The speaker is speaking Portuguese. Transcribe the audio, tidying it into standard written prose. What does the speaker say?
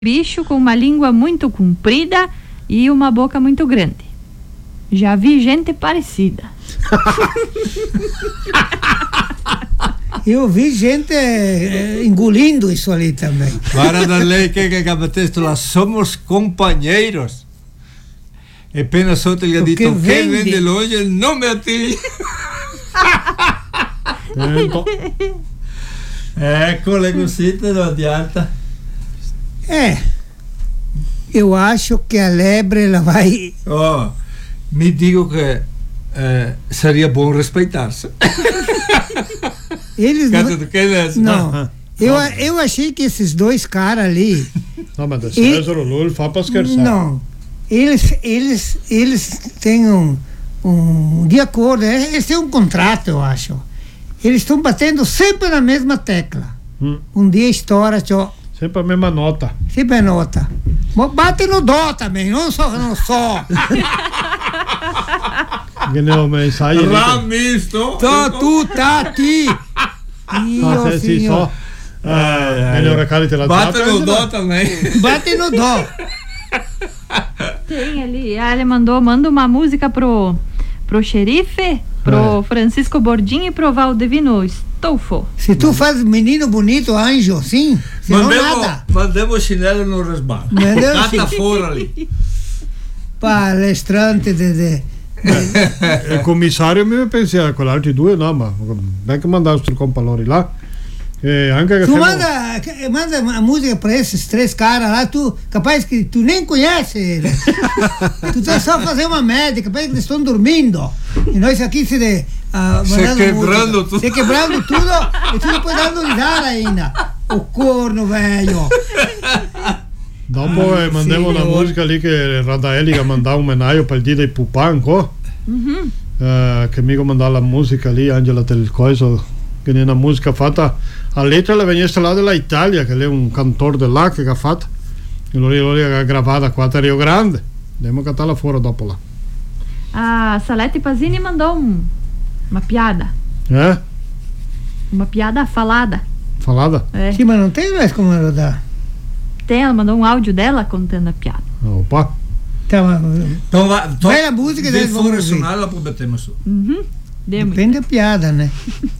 Bicho com uma língua muito comprida e uma boca muito grande. Já vi gente parecida. Eu vi gente engolindo isso ali também. Para darle que acaba texto lá, somos companheiros. É pena só ter lhe dito que vem de longe, ele não me atinge. Colegocita, não adianta. Eu acho que a lebre ela vai. Me digo que seria bom respeitar-se. Eles não. Eu achei que esses dois caras ali. Não, mas de César o Lula fala para esquecer. Não. Eles têm de acordo, esse é um contrato, eu acho. Eles estão batendo sempre na mesma tecla. Um dia estoura, tchau. Sempre a mesma nota. Sempre a nota. Bate no dó também, não só. Ganhou mensagem. Ramisto. Tu tá aqui. Sim, só. Ganhou recado de bate no dó também. Bate no dó. Tem ali, ele manda uma música pro xerife, pro Francisco Bordinho e pro Valdevino Stolfo. Se tu faz menino bonito, anjo, sim, mandemos chinelo no resbalo. Cata fora ali. Palestrante commissario mi pensa con altri due, no, ma non è che mandare sul compalori là. Anche che tu manda a música para esses três caras lá, tu capaz que tu nem conhece eles. Tu tá só fazer uma média, capaz que eles estão dormindo. E nós aqui se quebrando tudo. Se quebrando tudo e tu depois dando risada ainda. O corno, velho. Dopo mandiamo una musica lì che Radaeli ha mandato un menaio per il dì dei Pupanco. Che mi ha mandato la musica lì, Angela del Coiso, che è una musica fatta a letra la veniva là della Italia, che lei è un cantore di là che ha fatto, e lui ha gravata qua a Rio Grande. Andiamo a cantarla fuori dopo là. Salete Pazini mandou uma piada. Uma piada falada. Falada? Sim, mas não tem mais como ela dar. Tem, ela mandou um áudio dela contando a piada. Opa! Então vai a música dele. Vamos ressonar, ela prometemos. Depende da piada, né?